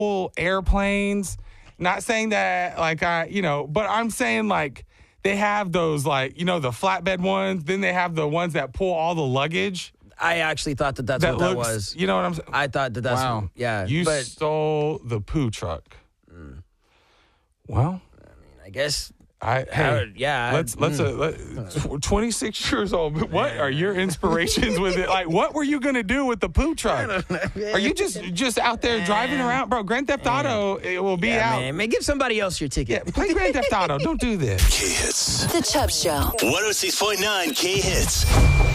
airplanes. Not saying that but I'm saying like they have those like, the flatbed ones. Then they have the ones that pull all the luggage. I actually thought that's what that was. You know what I'm saying? I thought that's wow. Yeah. You stole the poo truck. Well, I guess. Let's 26 years old. What are your inspirations with it? Like, what were you gonna do with the poo truck? Are you just out there driving around, bro? Grand Theft Auto, it will be out. Man, give somebody else your ticket. Yeah, play Grand Theft Auto. Don't do this. K-Hits. The Chubb Show. 106.9 K-Hits.